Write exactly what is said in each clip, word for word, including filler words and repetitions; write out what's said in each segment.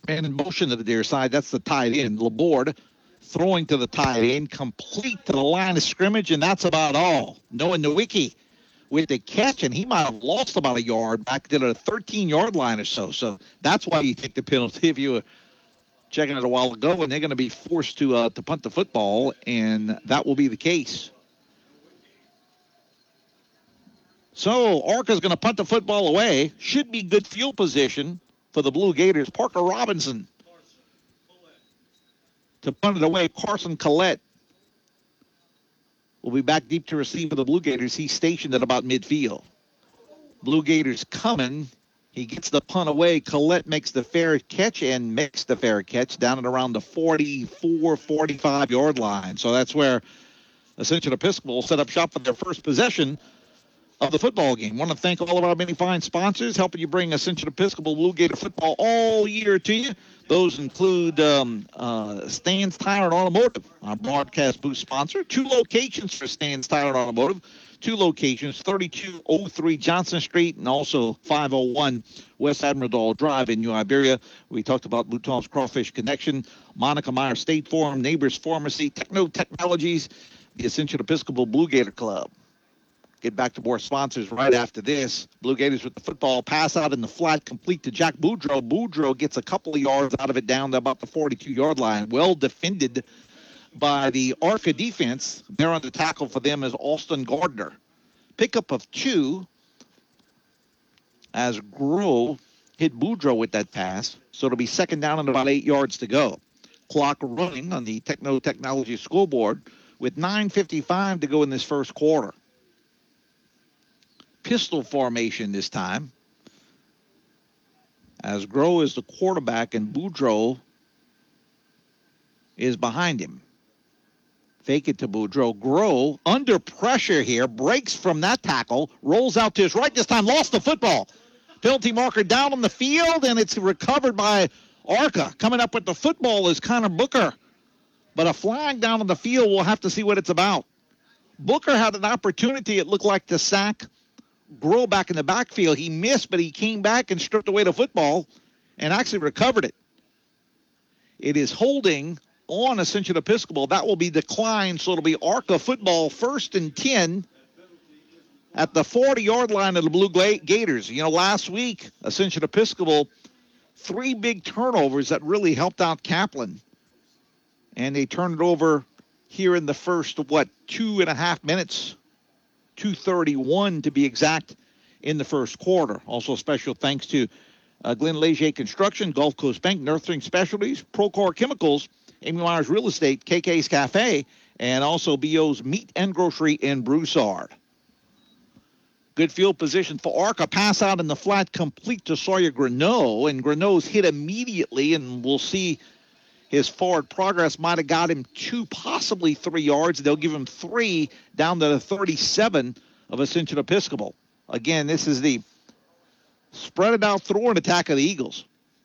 Man in motion to the near side. That's the tight end. Laborde throwing to the tight end, complete to the line of scrimmage, and that's about all. Noah Nowicki with the catch, and he might have lost about a yard back to the thirteen-yard line or so. So that's why you take the penalty if you were checking it a while ago, and they're going to be forced to uh, to punt the football, and that will be the case. So Arca's going to punt the football away. Should be good field position for the Blue Gators. Parker Robinson to punt it away. Carson Collette will be back deep to receive for the Blue Gators. He's stationed at about midfield. Blue Gators coming. He gets the punt away. Collette makes the fair catch and makes the fair catch down at around the forty-four, forty-five-yard line. So that's where Ascension Episcopal will set up shop for their first possession of the football game. Want to thank all of our many fine sponsors helping you bring Ascension Episcopal Blue Gator football all year to you. Those include um, uh, Stan's Tire and Automotive, our broadcast booth sponsor. Two locations for Stan's Tire and Automotive. Two locations, thirty-two oh three Johnson Street and also five oh one West Admiral Drive in New Iberia. We talked about Blue Tom's Crawfish Connection, Monica Meyer State Farm, Neighbors Pharmacy, Techno Technologies, the Ascension Episcopal Blue Gator Club. Get back to more sponsors right after this. Blue Gators with the football. Pass out in the flat, complete to Jack Boudreau. Boudreau gets a couple of yards out of it down to about the forty-two-yard line. Well defended by the Arca defense. There on the tackle for them is Austin Gardner. Pickup of two as Grove hit Boudreau with that pass. So it'll be second down and about eight yards to go. Clock running on the Techno Technology scoreboard with nine fifty-five to go in this first quarter. Pistol formation this time, as Groh is the quarterback and Boudreau is behind him. Fake it to Boudreau. Groh, under pressure here, breaks from that tackle, rolls out to his right this time, lost the football. Penalty marker down on the field, and it's recovered by Arca. Coming up with the football is Connor Booker, but a flag down on the field, we'll have to see what it's about. Booker had an opportunity, it looked like, to sack Groh back in the backfield. He missed, but he came back and stripped away the football and actually recovered it. It is holding on Ascension Episcopal. That will be declined, so it'll be Arca football first and ten at the forty-yard line of the Blue Gators. You know, last week, Ascension Episcopal, three big turnovers that really helped out Kaplan. And they turned it over here in the first, what, two and a half minutes. two thirty-one to be exact in the first quarter. Also special thanks to uh, Glenn Leger Construction, Gulf Coast Bank, Nurturing Specialties, Procore Chemicals, Amy Myers Real Estate, K K's Cafe, and also B O's Meat and Grocery in Broussard. Good field position for Arca. Pass out in the flat, complete to Sawyer Greneau, and Greneau's hit immediately, and we'll see his forward progress might have got him two, possibly three yards. They'll give him three down to the thirty-seven of Ascension Episcopal. Again, this is the spread it out throwing attack of the Eagles.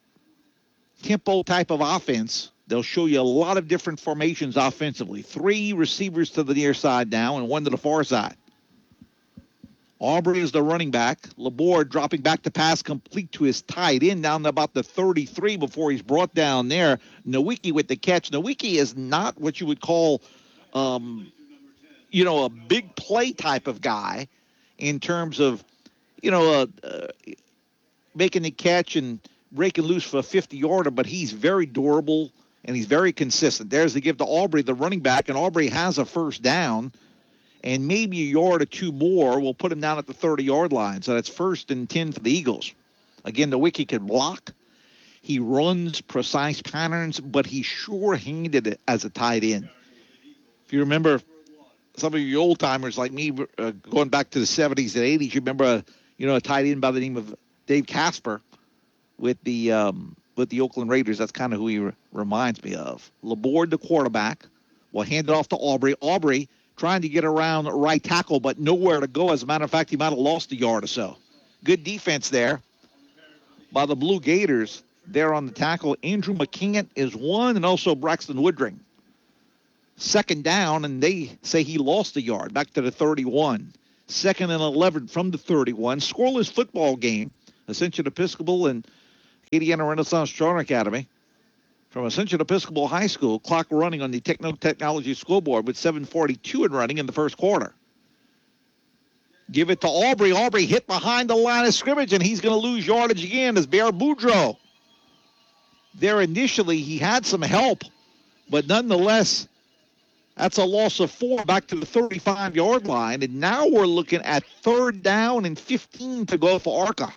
Tempo type of offense. They'll show you a lot of different formations offensively. Three receivers to the near side now and one to the far side. Aubrey is the running back. Laborde dropping back to pass, complete to his tight end down to about the thirty-three before he's brought down there. Nowicki with the catch. Nowicki is not what you would call, um, you know, a big play type of guy in terms of, you know, uh, uh, making the catch and breaking loose for a fifty-yarder, but he's very durable and he's very consistent. There's the give to Aubrey, the running back, and Aubrey has a first down. And maybe a yard or two more will put him down at the thirty-yard line. So that's first and ten for the Eagles. Again, Nowicki can block. He runs precise patterns, but he's sure-handed as a tight end. If you remember, some of you old-timers like me, uh, going back to the seventies and eighties, you remember a, you know, a tight end by the name of Dave Casper with the um, with the Oakland Raiders. That's kind of who he re- reminds me of. Laborde, the quarterback, will hand it off to Aubrey. Aubrey trying to get around right tackle, but nowhere to go. As a matter of fact, he might have lost a yard or so. Good defense there by the Blue Gators. There on the tackle, Andrew McCant is one, and also Braxton Woodring. Second down, and they say he lost a yard, back to the thirty-one. Second and eleven from the thirty-one. Scoreless football game. Ascension Episcopal and Acadiana Renaissance Charter Academy from Ascension Episcopal High School. Clock running on the Techno Technology scoreboard with seven forty-two and running in the first quarter. Give it to Aubrey. Aubrey hit behind the line of scrimmage, and he's going to lose yardage again as Bear Boudreaux. There initially, he had some help, but nonetheless, that's a loss of four back to the thirty-five-yard line, and now we're looking at third down and fifteen to go for Arca.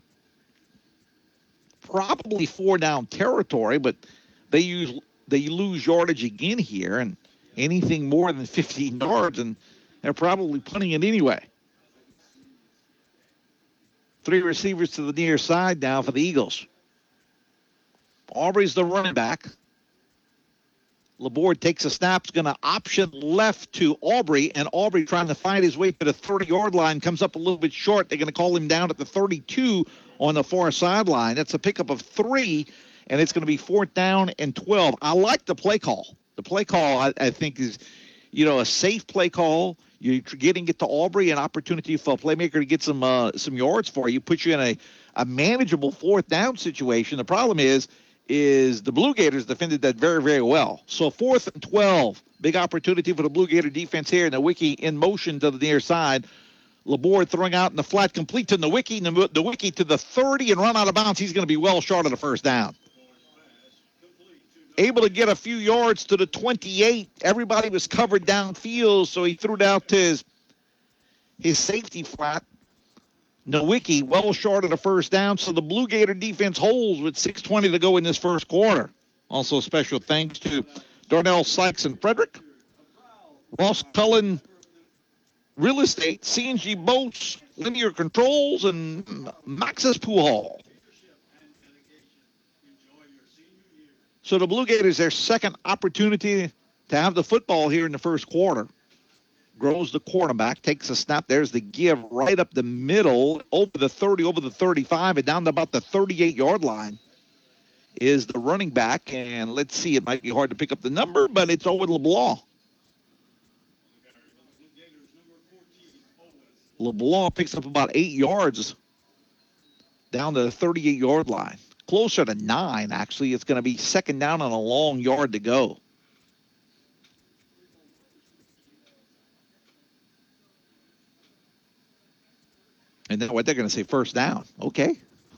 Probably four-down territory, but they use they lose yardage again here, and anything more than fifteen yards, and they're probably punting it anyway. Three receivers to the near side now for the Eagles. Aubrey's the running back. Laborde takes a snap, is going to option left to Aubrey, and Aubrey trying to find his way to the thirty-yard line, comes up a little bit short. They're going to call him down at the thirty-two on the far sideline. That's a pickup of three, and it's going to be fourth down and twelve. I like the play call. The play call, I, I think, is, you know, a safe play call. You're getting it to Aubrey, an opportunity for a playmaker to get some uh, some yards for you, put you in a, a manageable fourth down situation. The problem is, is the Blue Gators defended that very, very well. So fourth and twelve, big opportunity for the Blue Gator defense here. Nowicki in motion to the near side. Laborde throwing out in the flat, complete to Nowicki. Nowicki to the thirty and run out of bounds. He's going to be well short of the first down. Able to get a few yards to the twenty-eight. Everybody was covered downfield, so he threw it out to his, his safety flat. Nowicki well short of the first down, so the Blue Gator defense holds with six twenty to go in this first quarter. Also special thanks to Darnell Sykes and Frederick, Ross Cullen Real Estate, C N G Boats, Linear Controls, and Maxis Pool Hall. So the Blue Gators, their second opportunity to have the football here in the first quarter. Grows the quarterback, takes a snap. There's the give right up the middle, over the thirty, over the thirty-five, and down to about the thirty-eight-yard line is the running back. And let's see, it might be hard to pick up the number, but it's Owen LeBlanc. LeBlanc picks up about eight yards down to the thirty-eight-yard line. Closer to nine, actually. It's going to be second down on a long yard to go. And then what they're going to say, first down. Okay.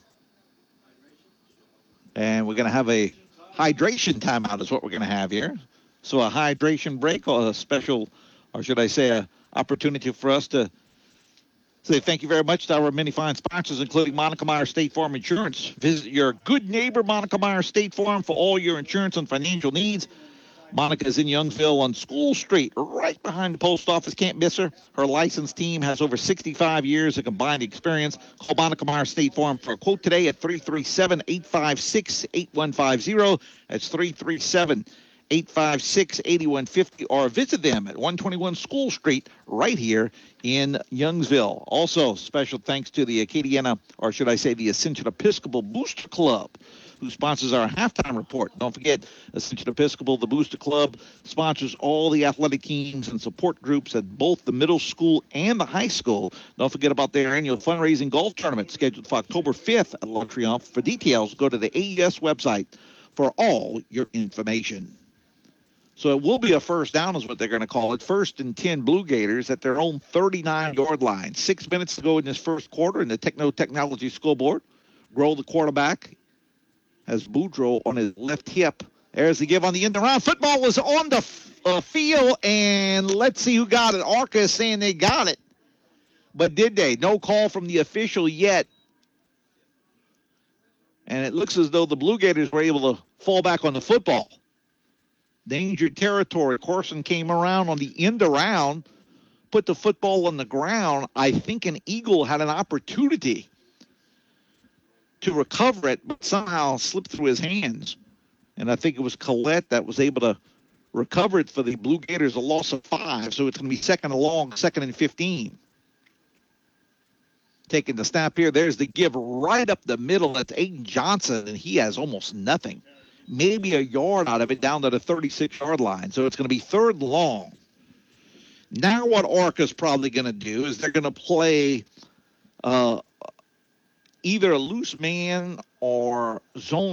And we're going to have a hydration timeout is what we're going to have here. So a hydration break, or a special, or should I say, an opportunity for us to say thank you very much to our many fine sponsors, including Monica Meyer State Farm Insurance. Visit your good neighbor, Monica Meyer State Farm, for all your insurance and financial needs. Monica is in Youngsville on School Street, right behind the post office. Can't miss her. Her licensed team has over sixty-five years of combined experience. Call Monica Meyer State Farm for a quote today at three three seven, eight five six, eight one five zero. That's three three seven, eight five six, eight one five zero, or visit them at one twenty-one School Street right here in Youngsville. Also, special thanks to the Acadiana, or should I say the Ascension Episcopal Booster Club, who sponsors our halftime report. Don't forget, Ascension Episcopal, the Booster Club, sponsors all the athletic teams and support groups at both the middle school and the high school. Don't forget about their annual fundraising golf tournament scheduled for October fifth at L'Arc Triomphe. For details, go to the A E S website for all your information. So it will be a first down is what they're going to call it. First and ten Blue Gators at their own thirty-nine-yard line. Six minutes to go in this first quarter in the Techno Technology scoreboard. Grohl, the quarterback, has Boudreaux on his left hip. There's the give on the end around. Football is on the uh, field, and let's see who got it. Arca is saying they got it. But did they? No call from the official yet. And it looks as though the Blue Gators were able to fall back on the football. Danger territory. Corson came around on the end around, put the football on the ground. I think an Eagle had an opportunity to recover it, but somehow slipped through his hands. And I think it was Collette that was able to recover it for the Blue Gators, a loss of five. So it's going to be second and long, second and fifteen. Taking the snap here. There's the give right up the middle. That's Aiden Johnson, and he has almost nothing. Maybe a yard out of it down to the thirty-six-yard line. So it's going to be third long. Now what Arca's probably going to do is they're going to play uh, either a loose man or zone